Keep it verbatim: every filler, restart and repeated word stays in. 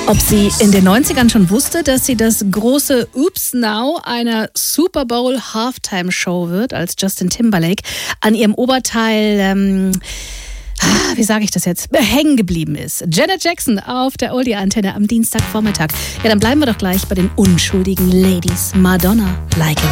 Ob sie in den neunzigern schon wusste, dass sie das große Oops Now einer Super Bowl Halftime Show wird, als Justin Timberlake an ihrem Oberteil, ähm, wie sage ich das jetzt, hängen geblieben ist. Janet Jackson auf der Oldie-Antenne am Dienstagvormittag. Ja, dann bleiben wir doch gleich bei den unschuldigen Ladies. Madonna, Like a